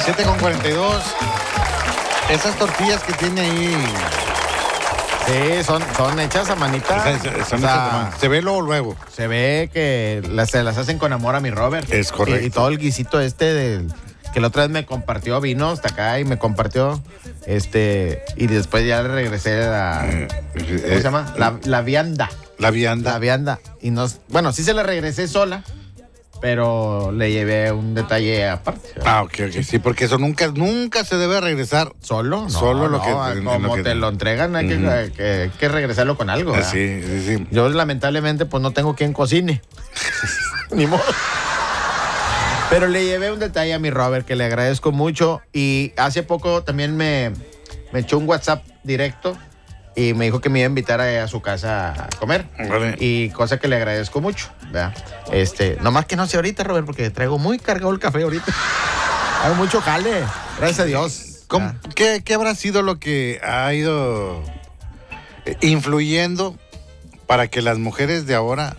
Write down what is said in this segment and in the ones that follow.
7:42. Esas tortillas que tiene ahí. Sí, son hechas a manita. Se ve luego. Se ve que se las hacen con amor a mi Robert. Es correcto. Y todo el guisito que la otra vez me compartió, vino hasta acá y me compartió, y después ya le regresé ¿cómo se llama? La vianda. La vianda. La vianda. Y bueno, sí se la regresé sola, pero le llevé un detalle aparte. Ok. Sí, porque eso nunca se debe regresar. ¿Solo? No, Solo lo que... Como te lo entregan, hay que regresarlo con algo, ¿verdad? Sí. Yo lamentablemente pues no tengo quien cocine. Ni modo. Pero le llevé un detalle a mi Robert que le agradezco mucho. Y hace poco también me echó un WhatsApp directo y me dijo que me iba a invitar a su casa a comer. Vale. Y cosa que le agradezco mucho, ¿verdad? Nomás que no sé ahorita, Robert, porque traigo muy cargado el café ahorita. Hay mucho jale, gracias a Dios. ¿Qué habrá sido lo que ha ido influyendo para que las mujeres de ahora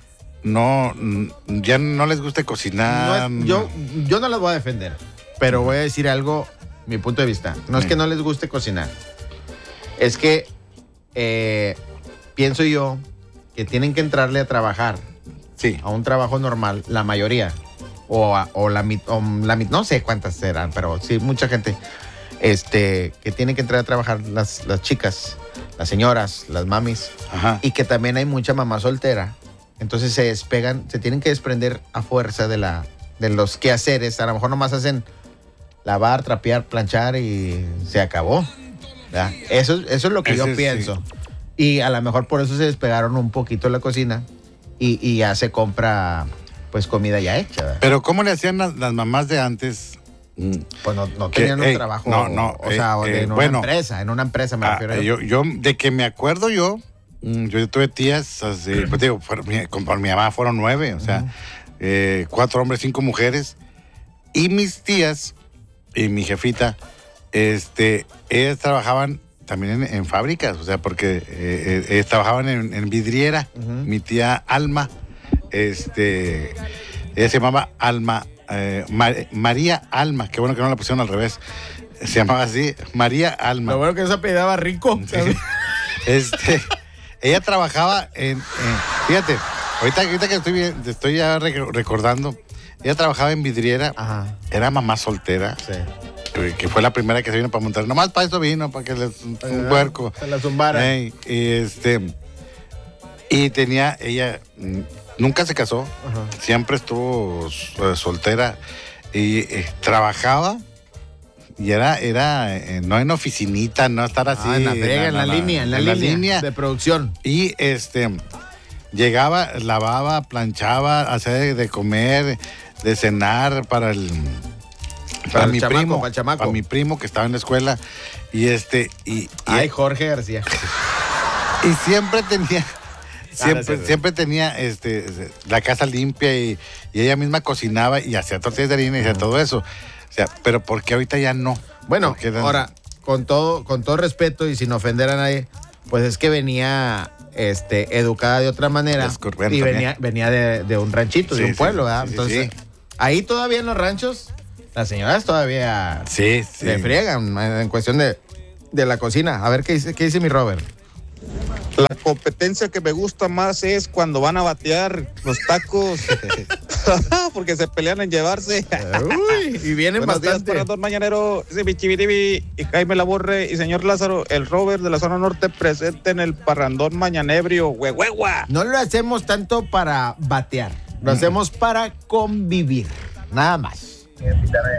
ya no les guste cocinar? Yo no las voy a defender, pero voy a decir algo, mi punto de vista. No es que no les guste cocinar, es que pienso yo que tienen que entrarle a trabajar, sí, a un trabajo normal, la mayoría, o la no sé cuántas serán, pero sí, mucha gente, que tienen que entrar a trabajar las chicas, las señoras, las mamis, ajá, y que también hay mucha mamá soltera. Entonces se tienen que desprender a fuerza de los quehaceres. A lo mejor nomás hacen lavar, trapear, planchar y se acabó, ¿verdad? Eso es lo que yo pienso. Sí. Y a lo mejor por eso se despegaron un poquito de la cocina y ya se compra pues comida ya hecha, ¿verdad? Pero ¿cómo le hacían las mamás de antes? Pues no tenían un trabajo. En una empresa me refiero. Yo de que me acuerdo yo tuve tías, pues digo, por mi mamá fueron 9, o sea, 4 hombres, 5 mujeres. Y mis tías y mi jefita, ellas trabajaban también en fábricas, o sea, porque ellas trabajaban en vidriera. Mi tía Alma, ella se llamaba Alma, María Alma, qué bueno que no la pusieron al revés. Se llamaba así, María Alma. Lo bueno que se apellidaba rico. Sí. Ella trabajaba fíjate, ahorita que estoy ya recordando, ella trabajaba en vidriera. Ajá. Era mamá soltera. Sí. Que fue la primera que se vino para montar. Nomás para eso vino, para que un puerco. Se la zumbara. Y tenía, ella nunca se casó. Ajá. Siempre estuvo soltera y trabajaba. Y era no en oficinita, no estar así. En la frega, en la línea de producción. Y llegaba, lavaba, planchaba, hacía de comer, de cenar para mi primo. Para mi primo que estaba en la escuela. Ay, Jorge García. Y siempre tenía. Siempre tenía la casa limpia y ella misma cocinaba y hacía tortillas de harina y hacía todo eso. O sea, pero ¿por qué ahorita ya no? Bueno, ahora, con todo respeto y sin ofender a nadie, pues es que venía educada de otra manera y venía de un ranchito, de un pueblo, ¿verdad? Sí, entonces, ahí todavía en los ranchos, las señoras todavía le friegan en cuestión de la cocina. A ver, ¿qué dice mi Robert? La competencia que me gusta más es cuando van a batear los tacos, porque se pelean en llevarse. Uy, y vienen Buenos bastante. Días, Parrandón Mañanero, Bichibiribi y Jaime Laborre y señor Lázaro, el Robert de la zona norte presente en el Parrandón Mañanebrio, huehuegua. No lo hacemos tanto para batear, lo hacemos para convivir, nada más. ¿Qué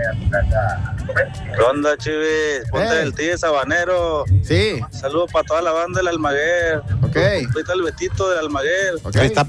onda, Chivis? Ponte el tío sabanero. Sí. Saludos para toda la banda del Almaguer. Ok. Ahorita el Betito del Almaguer. Okay. Ahí está